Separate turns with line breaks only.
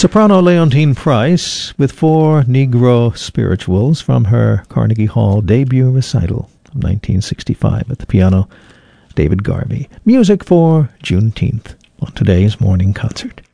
Soprano Leontine Price with 4 Negro spirituals from her Carnegie Hall debut recital of 1965 at the piano, David Garvey. Music for Juneteenth on today's morning concert.